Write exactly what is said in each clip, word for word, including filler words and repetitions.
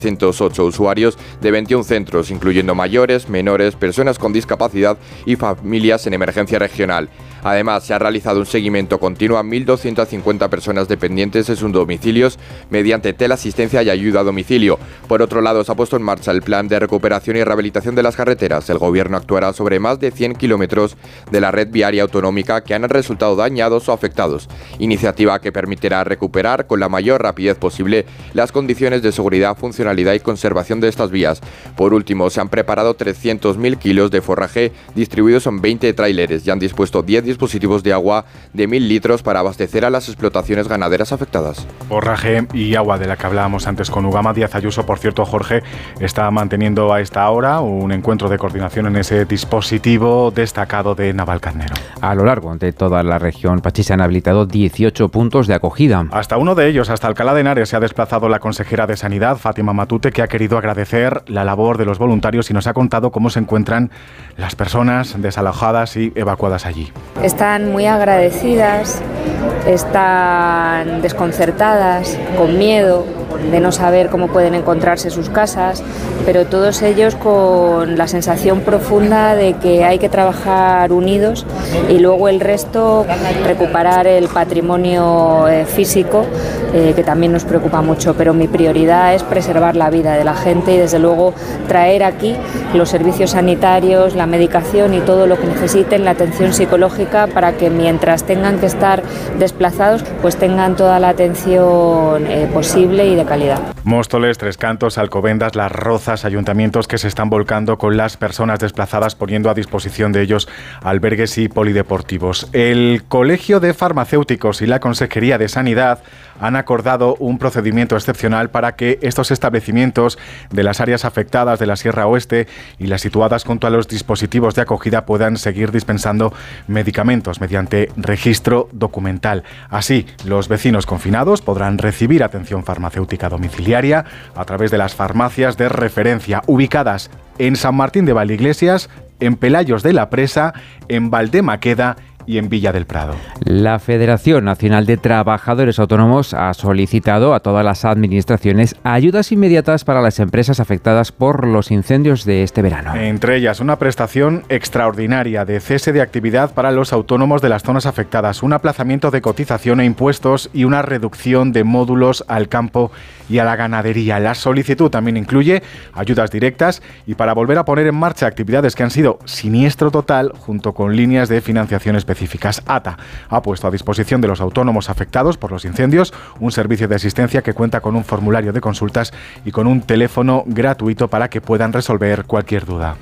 ciento ocho usuarios de veintiún centros, incluyendo mayores, menores, personas con discapacidad y familias en emergencia regional. Además, se ha realizado un seguimiento continuo a mil doscientas cincuenta personas dependientes en sus domicilios mediante teleasistencia y ayuda a domicilio. Por otro lado, se ha puesto en marcha el plan de recuperación y rehabilitación de las carreteras. El Gobierno actuará sobre más de cien kilómetros de la red viaria autonómica que han resultado dañados o afectados. Iniciativa que permitirá recuperar con la mayor rapidez posible las condiciones de seguridad, funcionalidad y conservación de estas vías. Por último, se han preparado trescientos mil kilos de forraje distribuidos en veinte tráileres y han dispuesto diez dispositivos de agua de mil litros para abastecer a las explotaciones ganaderas afectadas. Forraje y agua de la que hablábamos antes con Ugama. Díaz Ayuso, por cierto, Jorge, está manteniendo a esta hora un encuentro de coordinación en ese dispositivo destacado de Navalcarnero. A lo largo de toda la región Pachi se han habilitado dieciocho puntos de acogida. Hasta uno de ellos, hasta Alcalá de Henares, se ha desplazado la consejera de Sanidad, Fátima Matute, que ha querido agradecer la labor de los voluntarios y nos ha contado cómo se encuentran las personas desalojadas y evacuadas allí. Están muy agradecidas, están desconcertadas, con miedo de no saber cómo pueden encontrarse sus casas, pero todos ellos con la sensación profunda de que hay que trabajar unidos y luego el resto recuperar el patrimonio eh, físico, eh, que también nos preocupa mucho, pero mi prioridad es preservar la vida de la gente y desde luego traer aquí los servicios sanitarios, la medicación y todo lo que necesiten, la atención psicológica, para que mientras tengan que estar desplazados pues tengan toda la atención eh, posible y de calidad. Móstoles, Tres Cantos, Alcobendas, Las Rozas, ayuntamientos que se están volcando con las personas desplazadas, poniendo a disposición de ellos albergues y polideportivos. El Colegio de Farmacéuticos y la Consejería de Sanidad han acordado un procedimiento excepcional para que estos establecimientos de las áreas afectadas de la Sierra Oeste y las situadas junto a los dispositivos de acogida puedan seguir dispensando medicamentos mediante registro documental. Así, los vecinos confinados podrán recibir atención farmacéutica domiciliaria a través de las farmacias de referencia ubicadas en San Martín de Valdeiglesias, en Pelayos de la Presa, en Valdemaqueda y en Villa del Prado. La Federación Nacional de Trabajadores Autónomos ha solicitado a todas las administraciones ayudas inmediatas para las empresas afectadas por los incendios de este verano. Entre ellas, una prestación extraordinaria de cese de actividad para los autónomos de las zonas afectadas, un aplazamiento de cotización e impuestos y una reducción de módulos al campo y a la ganadería. La solicitud también incluye ayudas directas y para volver a poner en marcha actividades que han sido siniestro total junto con líneas de financiación específicas. ATA ha puesto a disposición de los autónomos afectados por los incendios un servicio de asistencia que cuenta con un formulario de consultas y con un teléfono gratuito para que puedan resolver cualquier duda.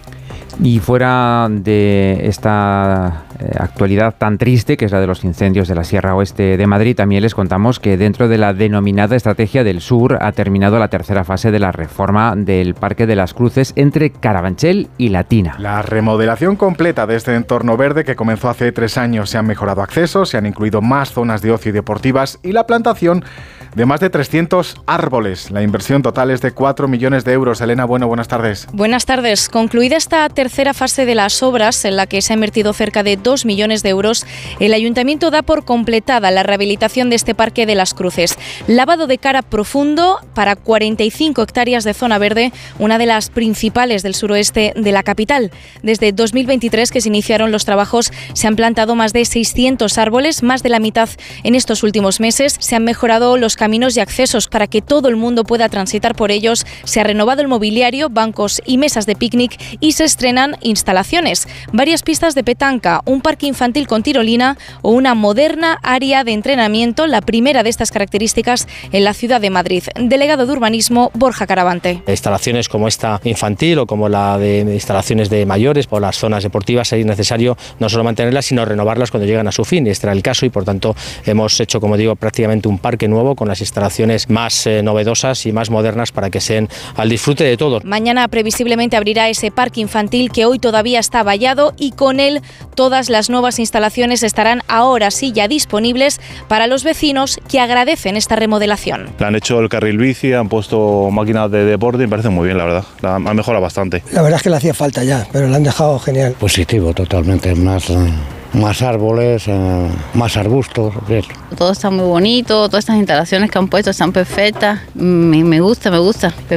Y fuera de esta eh, actualidad tan triste, que es la de los incendios de la Sierra Oeste de Madrid, también les contamos que dentro de la denominada Estrategia del Sur ha terminado la tercera fase de la reforma del Parque de las Cruces entre Carabanchel y Latina. La remodelación completa de este entorno verde, que comenzó hace tres años, se han mejorado accesos, se han incluido más zonas de ocio y deportivas y la plantación de más de trescientos árboles. La inversión total es de cuatro millones de euros. Elena Bueno, buenas tardes. Buenas tardes. Concluida esta tercera fase de las obras, en la que se ha invertido cerca de dos millones de euros, el Ayuntamiento da por completada la rehabilitación de este Parque de las Cruces. Lavado de cara profundo para cuarenta y cinco hectáreas de zona verde, una de las principales del suroeste de la capital. Desde dos mil veintitrés, que se iniciaron los trabajos, se han plantado más de seiscientos árboles, más de la mitad en estos últimos meses. Se han mejorado los caminos y accesos para que todo el mundo pueda transitar por ellos. Se ha renovado el mobiliario, bancos y mesas de picnic y se estrenan instalaciones, varias pistas de petanca, un parque infantil con tirolina o una moderna área de entrenamiento, la primera de estas características en la ciudad de Madrid. Delegado de Urbanismo, Borja Caravante. Instalaciones como esta infantil o como la de instalaciones de mayores o las zonas deportivas es necesario no solo mantenerlas, sino renovarlas cuando llegan a su fin. Este era el caso y por tanto hemos hecho, como digo, prácticamente un parque nuevo con las instalaciones más eh, novedosas y más modernas para que sean al disfrute de todos. Mañana previsiblemente abrirá ese parque infantil que hoy todavía está vallado y con él todas las nuevas instalaciones estarán ahora sí ya disponibles para los vecinos que agradecen esta remodelación. Han hecho el carril bici, han puesto máquinas de deporte y me parece muy bien, la verdad. La han mejorado bastante. La verdad es que le hacía falta ya, pero la han dejado genial. Positivo, totalmente. Más más árboles, eh, más arbustos, bien. Todo está muy bonito, todas estas instalaciones que han puesto están perfectas, me, me gusta, me gusta.